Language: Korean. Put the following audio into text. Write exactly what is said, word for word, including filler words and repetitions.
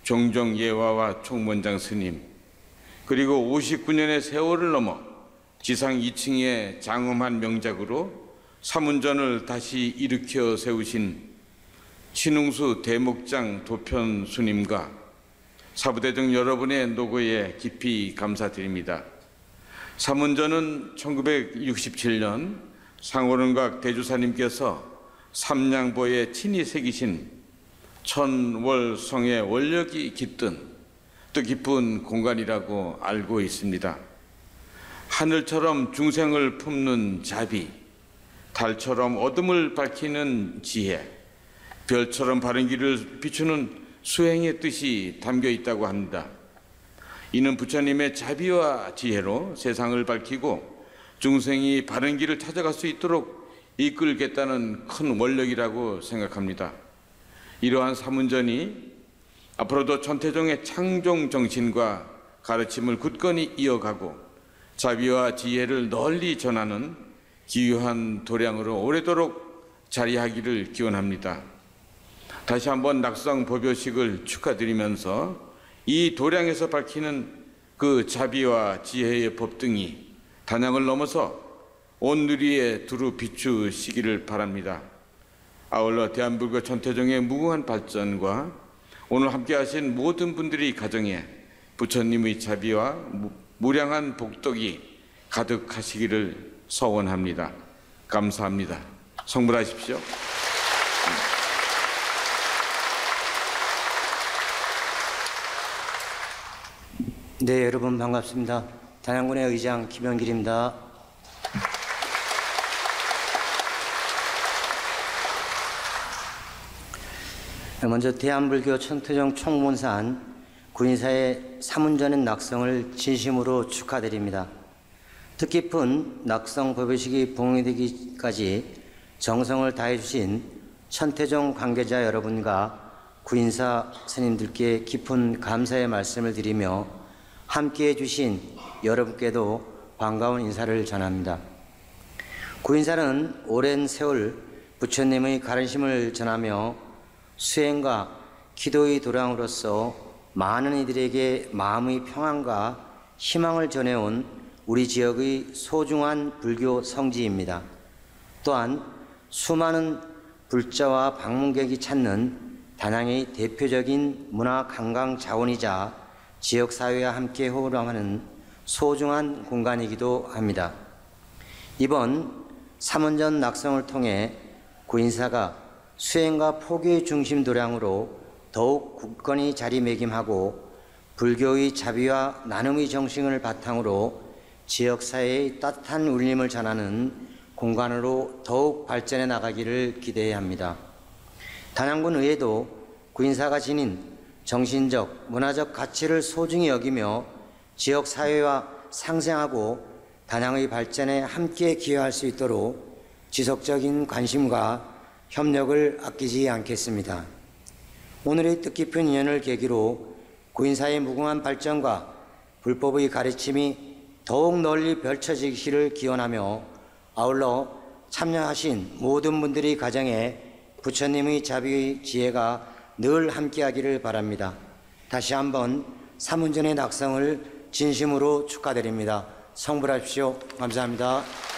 종정예화와 총무원장 스님, 그리고 오십구 년의 세월을 넘어 지상 이 층의 장엄한 명작으로 삼운전을 다시 일으켜 세우신 신웅수 대목장 도편 스님과 사부대중 여러분의 노고에 깊이 감사드립니다. 삼운전은 천구백육십칠 년 상호론각 대주사님께서 삼량보에 친히 새기신 천월성의 원력이 깃든 뜻깊은 공간이라고 알고 있습니다. 하늘처럼 중생을 품는 자비, 달처럼 어둠을 밝히는 지혜, 별처럼 바른 길을 비추는 수행의 뜻이 담겨 있다고 합니다. 이는 부처님의 자비와 지혜로 세상을 밝히고 중생이 바른 길을 찾아갈 수 있도록 이끌겠다는 큰 원력이라고 생각합니다. 이러한 삼운전이 앞으로도 천태종의 창종 정신과 가르침을 굳건히 이어가고 자비와 지혜를 널리 전하는 기유한 도량으로 오래도록 자리하기를 기원합니다. 다시 한번 낙성 법요식을 축하드리면서 이 도량에서 밝히는 그 자비와 지혜의 법등이 단양을 넘어서 온 누리에 두루 비추시기를 바랍니다. 아울러 대한불교 천태종의 무궁한 발전과 오늘 함께하신 모든 분들이 가정에 부처님의 자비와 무량한 복덕이 가득하시기를 서원합니다. 감사합니다. 성불하십시오. 네, 여러분 반갑습니다. 단양군의 의장 김영길입니다. 먼저 대한불교 천태종 총무원산 구인사의 삼운전의 낙성을 진심으로 축하드립니다. 뜻깊은 낙성 법요식이 봉행되기까지 정성을 다해 주신 천태종 관계자 여러분과 구인사 스님들께 깊은 감사의 말씀을 드리며 함께해 주신 여러분께도 반가운 인사를 전합니다. 구인사는 오랜 세월 부처님의 가르침을 전하며 수행과 기도의 도량으로서 많은 이들에게 마음의 평안과 희망을 전해온 우리 지역의 소중한 불교 성지입니다. 또한 수많은 불자와 방문객이 찾는 단양의 대표적인 문화 관광 자원이자 지역사회와 함께 호흡하는 소중한 공간이기도 합니다. 이번 삼운전 낙성을 통해 구인사가 수행과 포교의 중심 도량으로 더욱 굳건히 자리매김하고 불교의 자비와 나눔의 정신을 바탕으로 지역사회의 따뜻한 울림을 전하는 공간으로 더욱 발전해 나가기를 기대해야 합니다. 단양군 의회도 구인사가 지닌 정신적, 문화적 가치를 소중히 여기며 지역사회와 상생하고 단양의 발전에 함께 기여할 수 있도록 지속적인 관심과 협력을 아끼지 않겠습니다. 오늘의 뜻깊은 인연을 계기로 구인사의 무궁한 발전과 불법의 가르침이 더욱 널리 펼쳐지기를 기원하며 아울러 참여하신 모든 분들의 가정에 부처님의 자비의 지혜가 늘 함께하기를 바랍니다. 다시 한번 삼운전의 낙성을 진심으로 축하드립니다. 성불하십시오. 감사합니다.